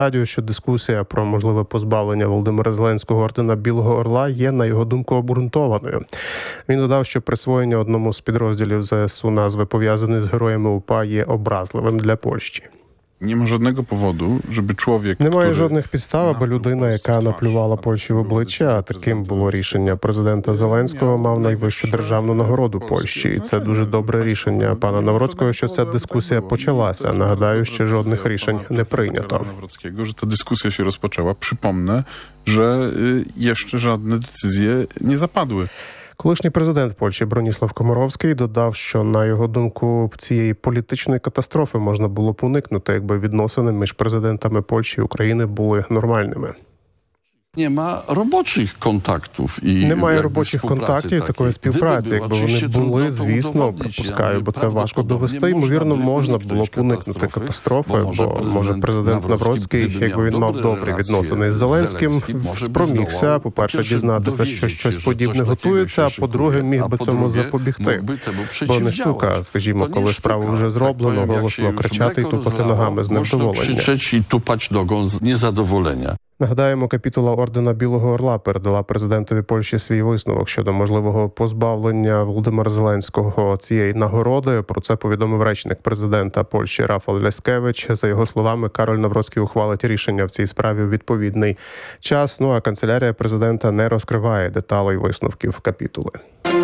Радіо, що дискусія про можливе позбавлення Володимира Зеленського ордена Білого Орла є, на його думку, обґрунтованою. Він додав, що присвоєння одному з підрозділів ЗСУ назви, пов'язаної з героями УПА, є образливим для Польщі. Немає жодних підстав, аби людина, яка наплювала Польщі в обличчя, а таким було рішення президента Зеленського, мав найвищу державну нагороду Польщі. І це дуже добре рішення пана Навроцького, що ця дискусія почалася. Нагадаю, ще жодних рішень не прийнято. Że ta dyskusja się rozpoczęła. Przypomnę, że jeszcze żadne decyzje nie zapadły. Колишній президент Польщі Броніслав Комаровський додав, що, на його думку, цієї політичної катастрофи можна було б уникнути, якби відносини між президентами Польщі і України були нормальними. Немає робочих контактів і такої співпраці. Якби вони були, звісно, припускаю, бо це важко довести. Ймовірно, можна було б уникнути катастрофи, бо, може, президент Навроцький, якби він мав добрі відносини з Зеленським, спромігся, по-перше, дізнатися, що щось подібне готується, а по-друге, міг би цьому запобігти. Бо не штука, скажімо, коли справу вже зроблено, голосно кричати і тупати ногами з невдоволення. Нагадаємо, капітула ордена Білого Орла передала президентові Польщі свій висновок щодо можливого позбавлення Володимира Зеленського цієї нагороди. Про це повідомив речник президента Польщі Рафал Ляскевич. За його словами, Кароль Навроцький ухвалить рішення в цій справі у відповідний час. А канцелярія президента не розкриває деталей висновків капітули.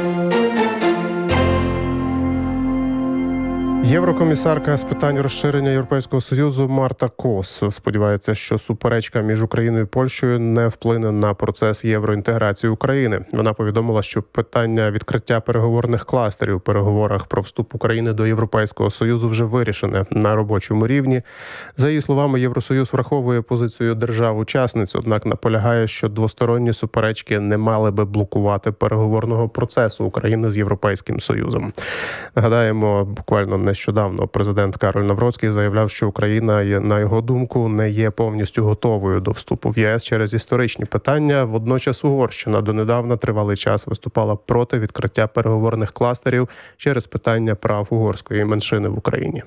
Єврокомісарка з питань розширення Європейського Союзу Марта Кос сподівається, що суперечка між Україною і Польщею не вплине на процес євроінтеграції України. Вона повідомила, що питання відкриття переговорних кластерів у переговорах про вступ України до Європейського Союзу вже вирішене на робочому рівні. За її словами, Євросоюз враховує позицію держав-учасниць, однак наполягає, що двосторонні суперечки не мали би блокувати переговорного процесу України з Європейським Союзом. Нагадаємо, буквально нещодавно президент Кароль Навроцький заявляв, що Україна, на його думку, не є повністю готовою до вступу в ЄС через історичні питання. Водночас Угорщина донедавна тривалий час виступала проти відкриття переговорних кластерів через питання прав угорської меншини в Україні.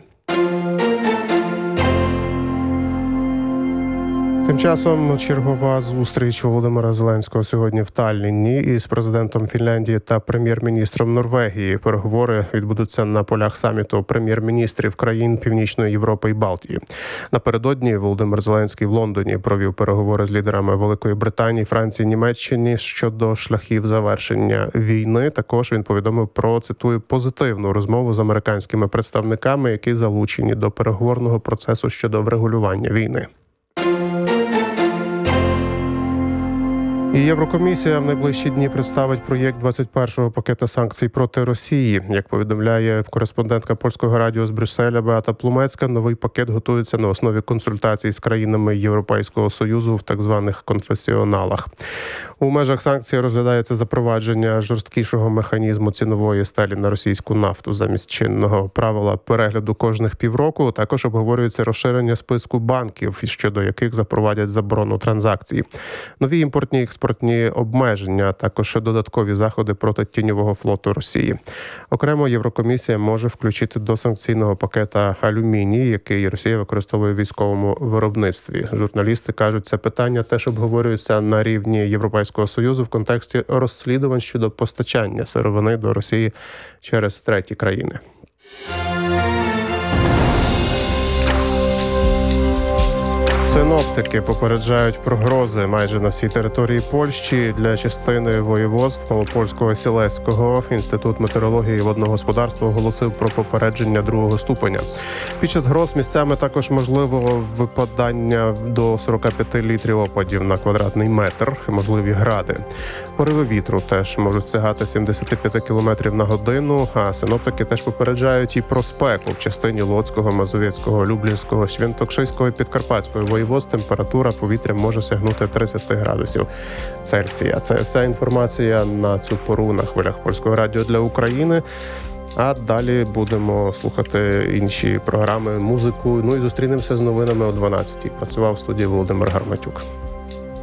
Тим часом чергова зустріч Володимира Зеленського сьогодні в Таллінні із президентом Фінляндії та прем'єр-міністром Норвегії. Переговори відбудуться на полях саміту прем'єр-міністрів країн Північної Європи і Балтії. Напередодні Володимир Зеленський в Лондоні провів переговори з лідерами Великої Британії, Франції, Німеччини щодо шляхів завершення війни. Також він повідомив про, цитую, позитивну розмову з американськими представниками, які залучені до переговорного процесу щодо врегулювання війни. І Єврокомісія в найближчі дні представить проєкт 21-го пакета санкцій проти Росії. Як повідомляє кореспондентка Польського радіо з Брюсселя Беата Плумецька, новий пакет готується на основі консультацій з країнами Європейського Союзу в так званих конфесіоналах. У межах санкцій розглядається запровадження жорсткішого механізму цінової стелі на російську нафту замість чинного правила перегляду кожних півроку. Також обговорюється розширення списку банків, щодо яких запровадять заборону транзакцій. Нові імпортні експортні обмеження, а також додаткові заходи проти тіньового флоту Росії. Окремо Єврокомісія може включити до санкційного пакета алюміній, який Росія використовує в військовому виробництві. Журналісти кажуть, це питання теж обговорюється на рівні Європейського Союзу в контексті розслідувань щодо постачання сировини до Росії через треті країни. Синоптики попереджають про грози майже на всій території Польщі. Для частини воєводств Малопольського, Сілеського Інститут метеорології і водного господарства оголосив про попередження 2-го ступеня. Під час гроз місцями також можливо випадання до 45 літрів опадів на квадратний метр, можливі гради. Пориви вітру теж можуть сягати 75 км на годину, а синоптики теж попереджають і про спеку в частині Лоцького, Мазовецького, Люблінського, Святошинського і Підкарпатського воєводств. Температура повітря може сягнути 30 градусів Цельсія. Це вся інформація на цю пору на хвилях Польського радіо для України. А далі будемо слухати інші програми, музику. І зустрінемося з новинами о 12-й. Працював в студії Володимир Гарматюк.